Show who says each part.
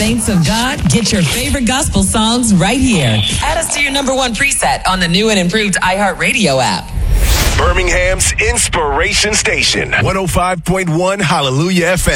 Speaker 1: saints of God, get your favorite gospel songs right here. Add us to your number one preset on the new and improved iHeartRadio app.
Speaker 2: Birmingham's Inspiration Station, 105.1 Hallelujah FM.